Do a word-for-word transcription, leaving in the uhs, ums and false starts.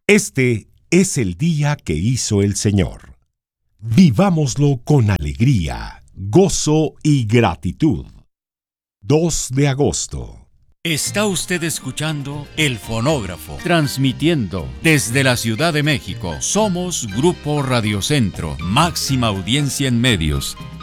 Este es el día que hizo el Señor. Vivámoslo con alegría, gozo y gratitud. dos de agosto. Está usted escuchando El Fonógrafo, transmitiendo desde la Ciudad de México. Somos Grupo Radio Centro, máxima audiencia en medios.